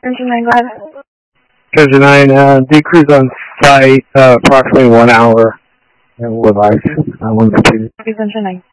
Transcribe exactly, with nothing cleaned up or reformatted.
Engine nine, go ahead. Engine nine, uh, decrease on site, uh, approximately one hour, and would like, I want to Engine nine.